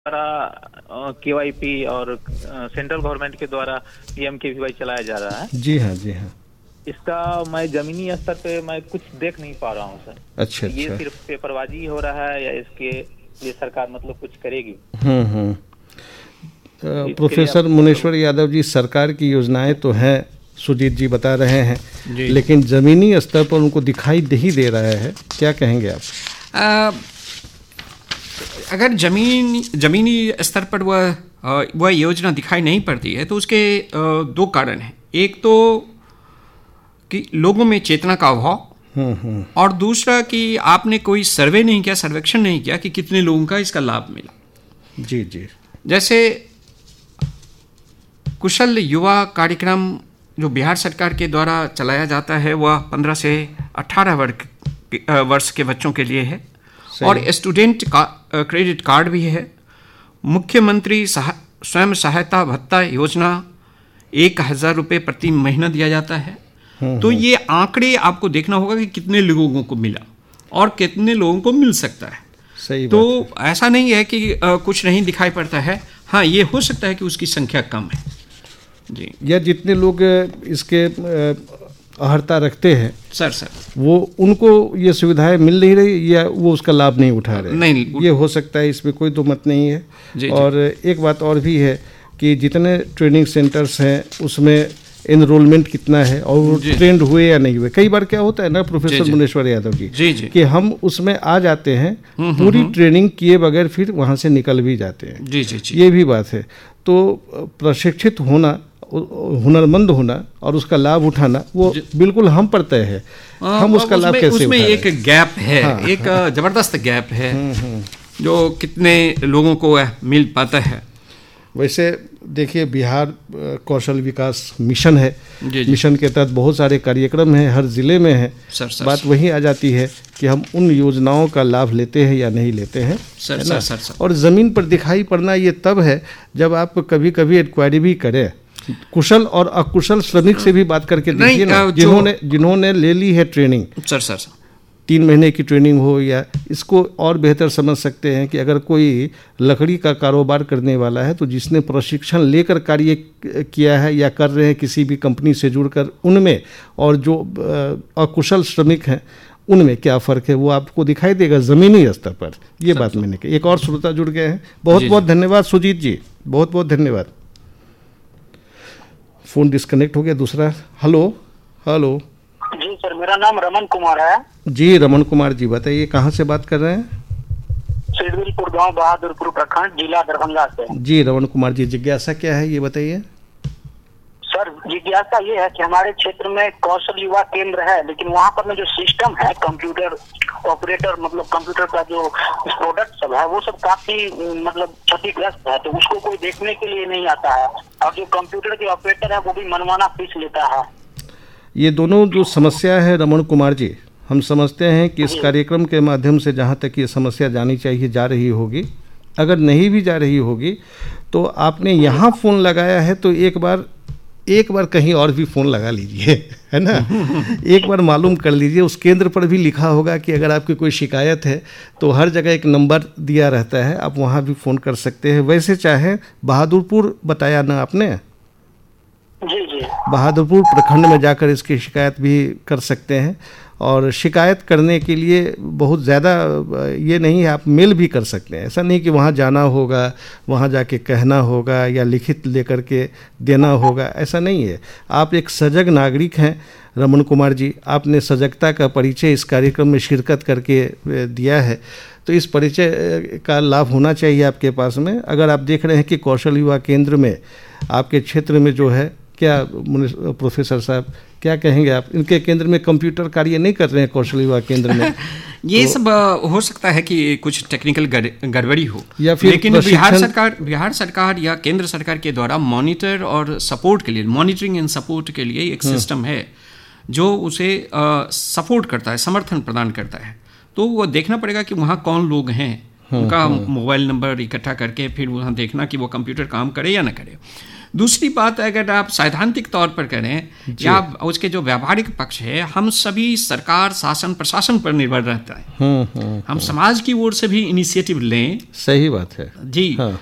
द्वारा केवाईपी और central government के द्वारा पीएमकेवीवाई चलाया जा रहा है। जी हाँ, जी हाँ। इसका मैं जमीनी स्तर पे मैं कुछ देख नहीं पा रहा हूँ सर। अच्छा, ये अच्छा। सिर्फ पेपरबाजी हो रहा है या इसके लिए सरकार मतलब कुछ करेगी? प्रोफेसर मुनेश्वर यादव जी, सरकार की योजनाएं तो हैं, सुजीत जी बता रहे हैं, लेकिन जमीनी स्तर पर उनको दिखाई नहीं दे रहा है। क्या कहेंगे आप? अगर जमीनी स्तर पर वह योजना दिखाई नहीं पड़ती है तो उसके दो कारण हैं। एक तो कि लोगों में चेतना का अभाव, और दूसरा कि आपने कोई सर्वे नहीं किया, सर्वेक्षण नहीं किया कि कितने लोगों का इसका लाभ मिला। जी जी। जैसे कुशल युवा कार्यक्रम जो बिहार सरकार के द्वारा चलाया जाता है वह 15 से 18 वर्ष के बच्चों के लिए है, और स्टूडेंट क्रेडिट कार्ड भी है। मुख्यमंत्री स्वयं सहायता भत्ता योजना 1000 रुपये प्रति महीना दिया जाता है। तो ये आंकड़े आपको देखना होगा कि कितने लोगों को मिला और कितने लोगों को मिल सकता है। सही तो बात है। ऐसा नहीं है कि कुछ नहीं दिखाई पड़ता है। हाँ, ये हो सकता है कि उसकी संख्या कम है जी, या जितने लोग इसके अहर्ता रखते हैं सर वो उनको ये सुविधाएं मिल नहीं रही या वो उसका लाभ नहीं उठा रहे। नहीं, ये हो सकता है, इसमें कोई दो मत नहीं है। जी, और एक बात और भी है कि जितने ट्रेनिंग सेंटर्स हैं उसमें एनरोलमेंट कितना है और वो ट्रेंड हुए या नहीं हुए। कई बार क्या होता है ना प्रोफेसर मुनेश्वर यादव जी, कि हम उसमें आ जाते हैं पूरी ट्रेनिंग किए बगैर, फिर वहाँ से निकल भी जाते हैं। जी। ये भी बात है। तो प्रशिक्षित होना, हुनरमंद होना और उसका लाभ उठाना वो बिल्कुल हम पर तय है। हम उसका लाभ कैसे उसमें उठा रहे हैं? एक गैप है। हाँ, एक जबरदस्त गैप है जो कितने लोगों को मिल पाता है। वैसे देखिए, बिहार कौशल विकास मिशन है। मिशन के तहत बहुत सारे कार्यक्रम हैं, हर जिले में है। बात वही आ जाती है कि हम उन योजनाओं का लाभ लेते हैं या नहीं लेते हैं। सर। और ज़मीन पर दिखाई पड़ना ये तब है जब आप कभी कभी इंक्वायरी भी करें, कुशल और अकुशल श्रमिक से भी बात करके देखिए ना, जिन्होंने ले ली है ट्रेनिंग। सर 3 महीने की ट्रेनिंग हो, या इसको और बेहतर समझ सकते हैं कि अगर कोई लकड़ी का कारोबार करने वाला है तो जिसने प्रशिक्षण लेकर कार्य किया है या कर रहे हैं किसी भी कंपनी से जुड़कर, उनमें और जो अकुशल श्रमिक हैं उनमें क्या फ़र्क है वो आपको दिखाई देगा ज़मीनी स्तर पर। ये बात मैंने कही। एक और श्रोता जुड़ गए हैं, बहुत बहुत धन्यवाद सुजीत जी, बहुत बहुत धन्यवाद। फ़ोन डिस्कनेक्ट हो गया। दूसरा, हेलो। जी सर, मेरा नाम रमन कुमार है। जी रमन कुमार जी, बताइए कहाँ से बात कर रहे हैं? सिडविलपुर गांव, बहादुरपुर प्रखंड, जिला दरभंगा से। जी रमन कुमार जी, जिज्ञासा क्या है ये बताइए। सर, जिज्ञासा ये है कि हमारे क्षेत्र में कौशल युवा केंद्र है, लेकिन वहाँ पर में जो सिस्टम है कंप्यूटर ऑपरेटर, मतलब कंप्यूटर का जो प्रोडक्ट सब है वो सब काफी मतलब क्षतिग्रस्त है, तो उसको कोई देखने के लिए नहीं आता है, और जो कंप्यूटर के ऑपरेटर है वो भी मनमाना फीस लेता है। ये दोनों जो समस्या है रमन कुमार जी, हम समझते हैं कि इस कार्यक्रम के माध्यम से जहाँ तक ये समस्या जानी चाहिए जा रही होगी। अगर नहीं भी जा रही होगी तो आपने यहाँ फ़ोन लगाया है तो एक बार कहीं और भी फ़ोन लगा लीजिए, है ना। एक बार मालूम कर लीजिए। उस केंद्र पर भी लिखा होगा कि अगर आपकी कोई शिकायत है तो हर जगह एक नंबर दिया रहता है, आप वहाँ भी फ़ोन कर सकते हैं। वैसे चाहे बहादुरपुर बताया ना आपने, जी बहादुरपुर प्रखंड में जाकर इसकी शिकायत भी कर सकते हैं। और शिकायत करने के लिए बहुत ज़्यादा ये नहीं है, आप मेल भी कर सकते हैं। ऐसा नहीं कि वहाँ जाना होगा, वहाँ जाके कहना होगा या लिखित लेकर के देना होगा, ऐसा नहीं है। आप एक सजग नागरिक हैं रमन कुमार जी, आपने सजगता का परिचय इस कार्यक्रम में शिरकत करके दिया है, तो इस परिचय का लाभ होना चाहिए आपके पास में। अगर आप देख रहे हैं कि कौशल युवा केंद्र में आपके क्षेत्र में जो है, क्या प्रोफेसर साहब क्या कहेंगे आप? इनके केंद्र में कंप्यूटर कार्य नहीं कर रहे हैं कौशल युवा केंद्र में। ये सब हो सकता है कि कुछ टेक्निकल गड़बड़ी हो, या फिर लेकिन बिहार सरकार या केंद्र सरकार के द्वारा मॉनिटर और सपोर्ट के लिए, मॉनिटरिंग एंड सपोर्ट के लिए एक सिस्टम है जो उसे सपोर्ट करता है, समर्थन प्रदान करता है। तो वो देखना पड़ेगा कि वहाँ कौन लोग हैं, उनका मोबाइल नंबर इकट्ठा करके फिर वहाँ देखना कि वो कंप्यूटर काम करे या ना करे। दूसरी बात अगर आप सैद्धांतिक तौर पर करें या उसके जो व्यावहारिक पक्ष है, हम सभी सरकार, शासन, प्रशासन पर निर्भर रहता है। हम समाज की ओर से भी इनिशिएटिव लें। सही बात है जी। हाँ।